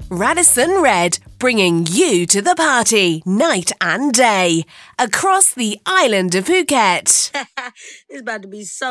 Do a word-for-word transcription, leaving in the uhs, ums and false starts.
Radisson Red, bringing you to the party night and day across the island of Phuket. It's about to be so